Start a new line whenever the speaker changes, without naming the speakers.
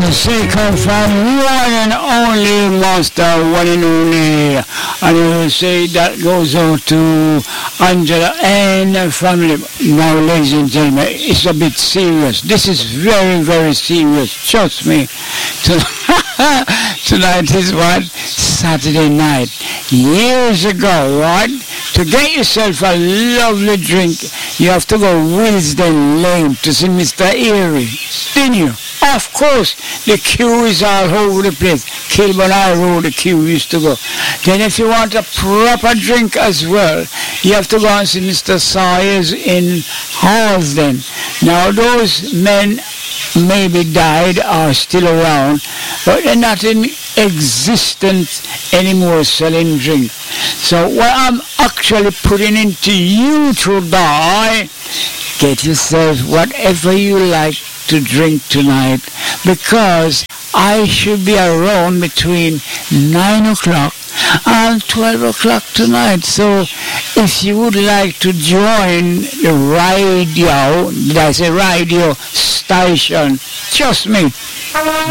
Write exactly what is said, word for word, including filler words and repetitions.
say come from one and only master, one and only. And you say that goes out to Angela and her family. Now, ladies and gentlemen, it's a bit serious. This is very, very serious. Trust me. Tonight is what? Saturday night. Years ago, right? To get yourself a lovely drink, you have to go Wisdom Lane to see Mister Erie. Didn't you? Of course, the queue is all over the place. Kilburn High Road, the queue used to go. Then if you want a proper drink as well, you have to go and see Mister Sawyers in Halsden. Now those men maybe died or still around, but they're not in existence anymore selling drink. So what I'm actually putting into you today, get yourself whatever you like to drink tonight, because I should be around between nine o'clock and twelve o'clock tonight. So if you would like to join the radio, did I say radio station, trust me,